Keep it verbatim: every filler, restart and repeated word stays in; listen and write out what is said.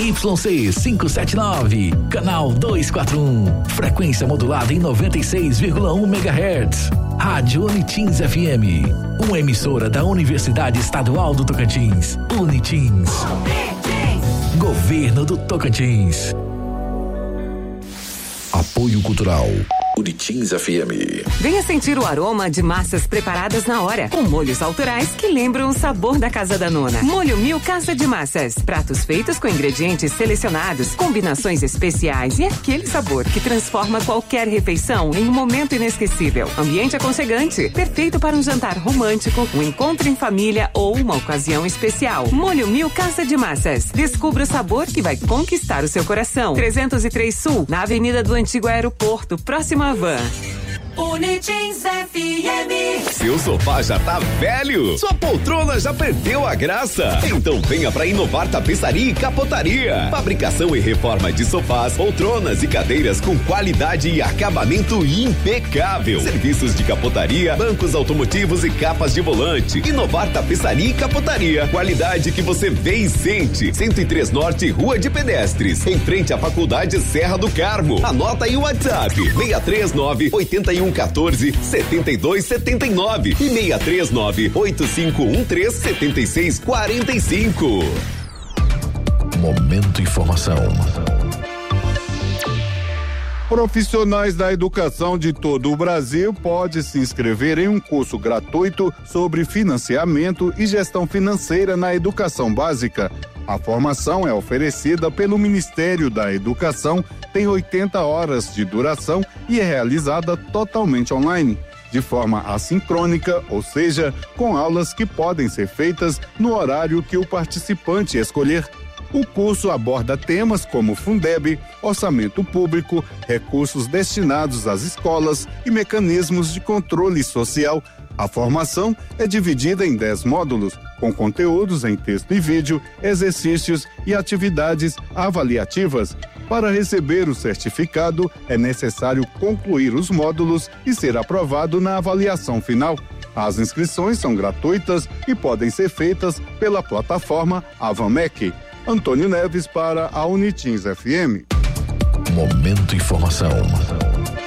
Y C quinhentos e setenta e nove, canal duzentos e quarenta e um, frequência modulada em noventa e seis vírgula um megahertz. Rádio Unitins F M, uma emissora da Universidade Estadual do Tocantins. Unitins. Governo do Tocantins. Apoio Cultural Unitins F M. Venha sentir o aroma de massas preparadas na hora, com molhos autorais que lembram o sabor da casa da nona. Molho Mil Casa de Massas. Pratos feitos com ingredientes selecionados, combinações especiais e aquele sabor que transforma qualquer refeição em um momento inesquecível. Ambiente aconchegante, perfeito para um jantar romântico, um encontro em família ou uma ocasião especial. Molho Mil Casa de Massas. Descubra o sabor que vai conquistar o seu coração. trezentos e três Sul, na Avenida do Antigo Aeroporto, próximo a Van. Unitins F M. Seu sofá já tá velho? Sua poltrona já perdeu a graça? Então venha pra Inovar Tapeçaria e Capotaria. Fabricação e reforma de sofás, poltronas e cadeiras com qualidade e acabamento impecável. Serviços de capotaria, bancos automotivos e capas de volante. Inovar Tapeçaria e Capotaria. Qualidade que você vê e sente. cento e três Norte, Rua de Pedestres. Em frente à Faculdade Serra do Carmo. Anota aí o WhatsApp: seis três nove, oito um um quatro, sete dois sete nove e seis três nove, oito cinco um três, sete seis quatro cinco. Momento Informação. Profissionais da educação de todo o Brasil podem se inscrever em um curso gratuito sobre financiamento e gestão financeira na educação básica. A formação é oferecida pelo Ministério da Educação, tem oitenta horas de duração e é realizada totalmente online, de forma assincrônica, ou seja, com aulas que podem ser feitas no horário que o participante escolher. O curso aborda temas como Fundeb, orçamento público, recursos destinados às escolas e mecanismos de controle social. A formação é dividida em dez módulos, com conteúdos em texto e vídeo, exercícios e atividades avaliativas. Para receber o certificado, é necessário concluir os módulos e ser aprovado na avaliação final. As inscrições são gratuitas e podem ser feitas pela plataforma Avamec. Antônio Neves para a Unitins F M. Momento Informação.